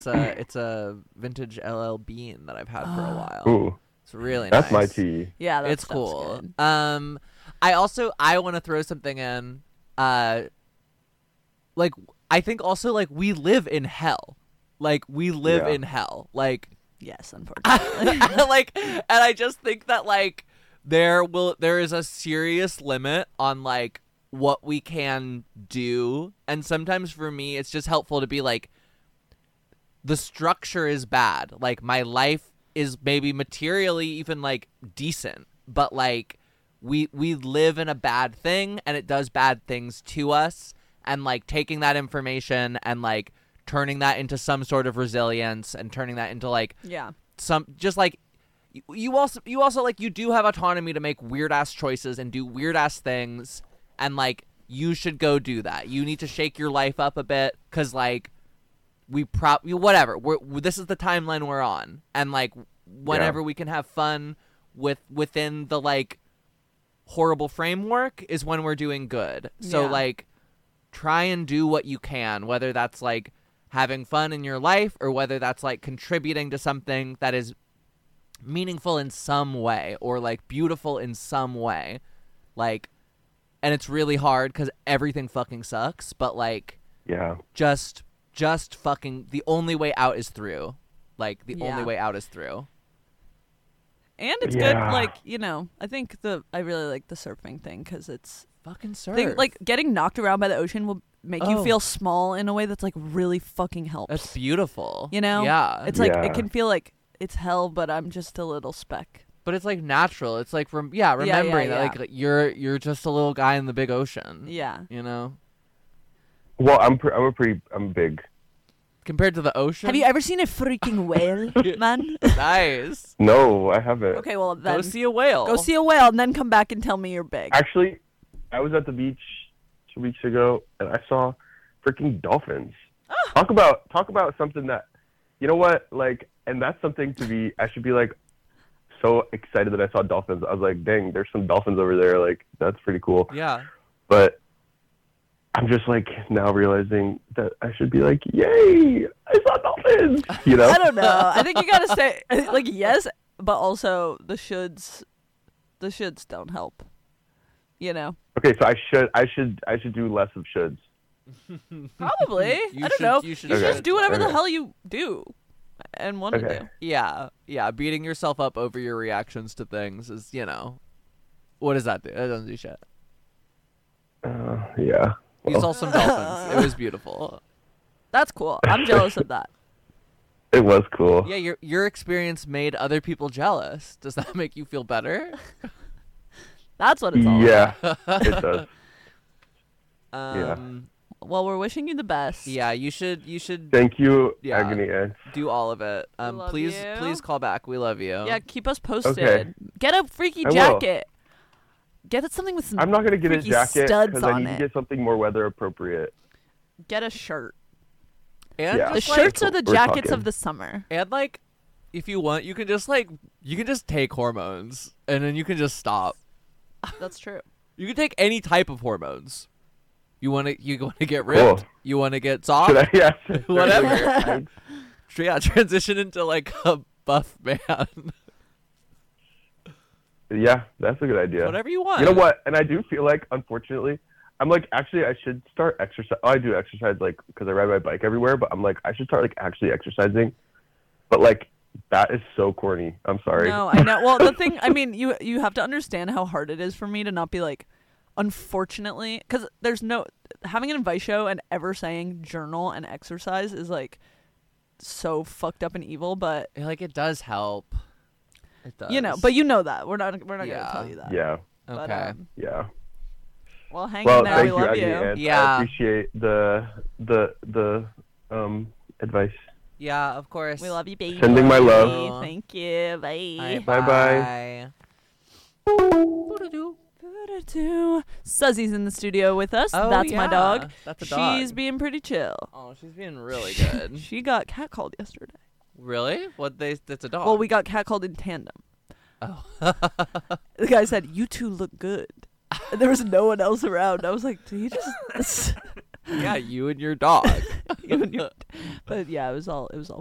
It's a vintage LL Bean that I've had for a while. Ooh, It's really that's nice. my tea. Yeah, that It's stuff's cool. good. I want to throw something in. Like I think also like we live in hell. Like we live Yeah. in hell. Like Yes, unfortunately. like, and I just think that like there is a serious limit on like what we can do, and sometimes for me it's just helpful to be like, the structure is bad. Like my life is maybe materially even like decent, but like we live in a bad thing and it does bad things to us, and like taking that information and like turning that into some sort of resilience and turning that into like Yeah. some just like you also like you do have autonomy to make weird ass choices and do weird ass things, and like you should go do that. You need to shake your life up a bit, because like whatever, this is the timeline we're on, and like whenever we can have fun within the like horrible framework is when we're doing good. So Yeah. like try and do what you can, whether that's like having fun in your life or whether that's like contributing to something that is meaningful in some way or like beautiful in some way. Like, and it's really hard because everything fucking sucks, but like Yeah. just fucking the only way out is through. Like the only Yeah. way out is through. And it's good, Yeah. like, you know, I think I really like the surfing thing because it's, Fucking surf. like, getting knocked around by the ocean will make you Oh. feel small in a way that's, like, really fucking helps. That's beautiful. You know? Yeah. It's like, Yeah. it can feel like it's hell, but I'm just a little speck. But it's like natural. It's like remembering yeah. that like you're just a little guy in the big ocean. Yeah. You know, Well, I'm big. compared to the ocean. Have you ever seen a freaking whale, man? Nice. No, I haven't. Okay, well, then Go see a whale. go see a whale and then come back and tell me you're big. Actually, I was at the beach 2 weeks ago and I saw freaking dolphins. Talk about something that, you know what, like, and that's something I should be like so excited that I saw dolphins. I was like, dang, there's some dolphins over there. Like, that's pretty cool. Yeah. But I'm just like now realizing that I should be like, yay, I saw dolphins. You know? I don't know. I think you gotta say like yes, but also the shoulds don't help. You know, Okay, so I should do less of shoulds. probably. You I don't should- know. you You should should do just it. do whatever the Okay. hell you do and want to Okay. do. Yeah. Beating yourself up over your reactions to things is, what does that do? It doesn't do shit. Yeah. You saw some dolphins. It was beautiful. That's cool. I'm jealous of that. It was cool. Yeah, your experience made other people jealous. Does that make you feel better? That's what it's all Yeah, it does. Um, Well, we're wishing you the best. yeah, you should Thank you, Yeah. Agony Ant. do all of it. love Please you. please call back. We love you. Yeah, keep us posted. Okay. Get a freaky I will. jacket. Get it something with some. I'm not gonna get a freaky jacket studs because I on need to it. get something more weather appropriate. Get a shirt. And Yeah. The just, shirts like- are the we're jackets talking. of the summer. and like if you want, you can just take hormones and then you can just stop. That's true. You can take any type of hormones. You want to get ripped? Cool. You want to get soft? Should I? Yeah. Whatever. Yeah, transition into like a buff man. Yeah, that's a good idea. Whatever you want. You know what? And I do feel like, unfortunately, I'm like, actually, I should start exercise. I do exercise, like, because I ride my bike everywhere, but I'm like, I should start, like, actually exercising. But, like, that is so corny. I'm sorry. No, I know. Well, the thing, I mean, you have to understand how hard it is for me to not be like, unfortunately, because there's no, having an advice show and ever saying journal and exercise is like so fucked up and evil, but Like it does help. It does. you know, but you know that. We're not gonna Yeah. tell you that. Yeah, But, Okay. yeah. well, hang Well, in there. thank We you, love Aggie, you. and Yeah. I appreciate the advice. Yeah, of course. We love you, baby. Sending my love. Thank you. Bye. Bye-bye. Suzzy's in the studio with us. Oh, That's my yeah. dog. That's a dog. She's being pretty chill. Oh, she's being really good. She got catcalled yesterday. Really? That's a dog. Well, we got catcalled in tandem. Oh. The guy said, "You two look good." And there was no one else around. I was like, "Did he just Yeah, you and your dog. But yeah, it was all